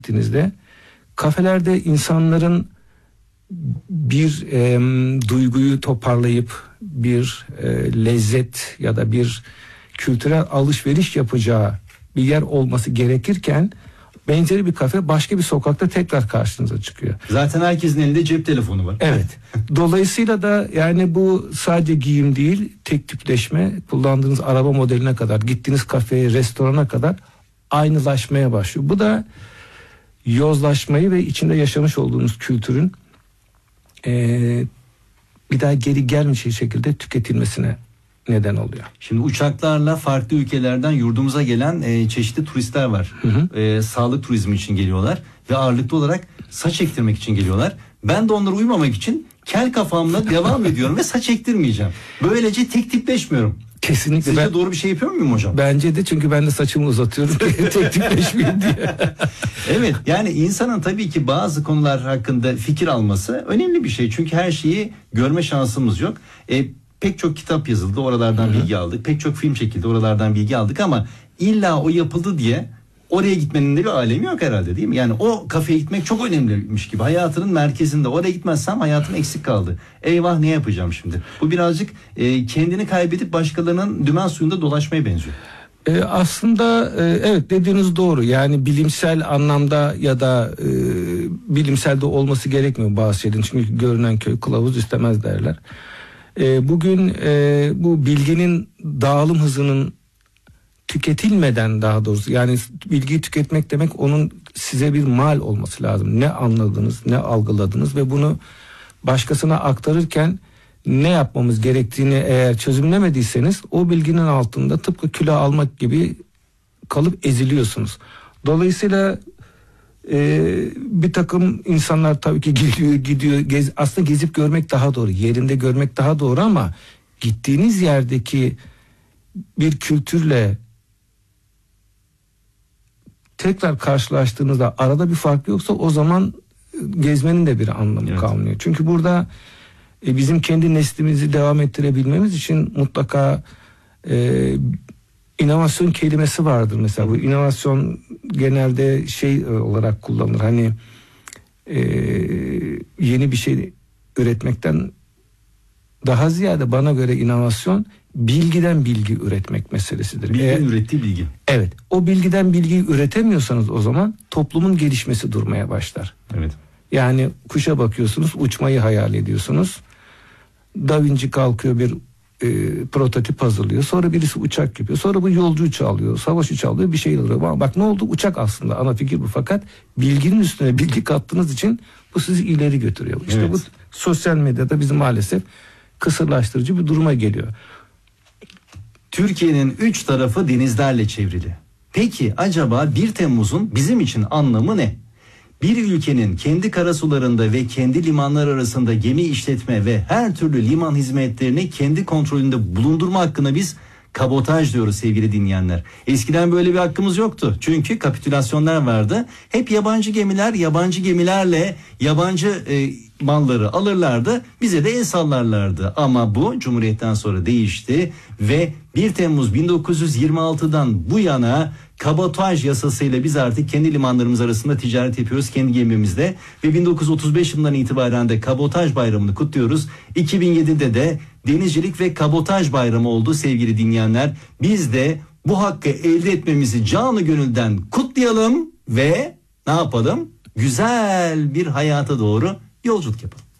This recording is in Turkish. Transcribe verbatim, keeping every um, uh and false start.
gittiğinizde kafelerde insanların bir e, duyguyu toparlayıp bir e, lezzet ya da bir kültürel alışveriş yapacağı bir yer olması gerekirken benzeri bir kafe başka bir sokakta tekrar karşınıza çıkıyor. Zaten herkesin elinde cep telefonu var. Evet. Dolayısıyla da yani bu sadece giyim değil, tek tipleşme, kullandığınız araba modeline kadar, gittiğiniz kafeye, restorana kadar aynılaşmaya başlıyor. Bu da yozlaşmayı ve içinde yaşamış olduğunuz kültürün e, bir daha geri gelmeyecek şekilde tüketilmesine neden oluyor. Şimdi uçaklarla farklı ülkelerden yurdumuza gelen e, çeşitli turistler var. Hı hı. E, sağlık turizmi için geliyorlar ve ağırlıklı olarak saç ektirmek için geliyorlar. Ben de onlara uymamak için kel kafamla devam ediyorum ve saç ektirmeyeceğim. Böylece tek tipleşmiyorum. Kesinlikle. Sizce ben, doğru bir şey yapıyor muyum hocam? Bence de, çünkü ben de saçımı uzatıyorum tek tipleşmeyeyim diye. Evet, yani insanın tabii ki bazı konular hakkında fikir alması önemli bir şey. Çünkü her şeyi görme şansımız yok. E, pek çok kitap yazıldı, oralardan Hı-hı. bilgi aldık. Pek çok film çekildi, oralardan bilgi aldık ama illa o yapıldı diye oraya gitmenin de bir alemi yok herhalde, değil mi? Yani o kafeye gitmek çok önemliymiş gibi. Hayatının merkezinde. Oraya gitmezsem hayatım eksik kaldı. Eyvah, ne yapacağım şimdi? Bu birazcık e, kendini kaybedip başkalarının dümen suyunda dolaşmaya benziyor. E, aslında e, evet, dediğiniz doğru. Yani bilimsel anlamda ya da e, bilimsel de olması gerekmiyor bazı şeylerin. Çünkü görünen köy kılavuz istemez derler. E, bugün e, bu bilginin dağılım hızının tüketilmeden, daha doğrusu yani bilgiyi tüketmek demek onun size bir mal olması lazım. Ne anladınız, ne algıladınız ve bunu başkasına aktarırken ne yapmamız gerektiğini eğer çözümlemediyseniz o bilginin altında tıpkı kilo almak gibi kalıp eziliyorsunuz. Dolayısıyla e, bir takım insanlar tabii ki geliyor gidiyor gez, aslında gezip görmek daha doğru, yerinde görmek daha doğru ama gittiğiniz yerdeki bir kültürle tekrar karşılaştığınızda arada bir fark yoksa o zaman gezmenin de bir anlamı evet. kalmıyor. Çünkü burada e, bizim kendi neslimizi devam ettirebilmemiz için mutlaka e, inovasyon kelimesi vardır. Mesela bu inovasyon genelde şey e, olarak kullanılır. Hani e, yeni bir şey üretmekten daha ziyade bana göre inovasyon bilgiden bilgi üretmek meselesidir. Bilginin Eğer, ürettiği bilgi. Evet. O bilgiden bilgiyi üretemiyorsanız o zaman toplumun gelişmesi durmaya başlar. Evet. Yani kuşa bakıyorsunuz, uçmayı hayal ediyorsunuz. Da Vinci kalkıyor, bir e, prototip hazırlıyor. Sonra birisi uçak yapıyor. Sonra bu yolcu uçağı alıyor, savaş uçağı alıyor, bir şey alıyor. Bak ne oldu? Uçak aslında. Ana fikir bu. Fakat bilginin üstüne bilgi kattığınız için bu sizi ileri götürüyor. İşte evet. bu sosyal medyada bizim maalesef kısırlaştırıcı bir duruma geliyor. Türkiye'nin üç tarafı denizlerle çevrili. Peki acaba bir Temmuz'un bizim için anlamı ne? Bir ülkenin kendi karasularında ve kendi limanlar arasında gemi işletme ve her türlü liman hizmetlerini kendi kontrolünde bulundurma hakkına biz kabotaj diyoruz sevgili dinleyenler. Eskiden böyle bir hakkımız yoktu. Çünkü kapitülasyonlar vardı. Hep yabancı gemiler yabancı gemilerle yabancı e, malları alırlardı. Bize de el sallarlardı. Ama bu Cumhuriyet'ten sonra değişti ve bir Temmuz bin dokuz yüz yirmi altıdan bu yana kabotaj yasasıyla biz artık kendi limanlarımız arasında ticaret yapıyoruz kendi gemimizde ve bin dokuz yüz otuz beş yılından itibaren de kabotaj bayramını kutluyoruz. iki bin yedide de denizcilik ve kabotaj bayramı oldu sevgili dinleyenler. Biz de bu hakkı elde etmemizi canı gönülden kutlayalım ve ne yapalım? Güzel bir hayata doğru yolculuk yapalım.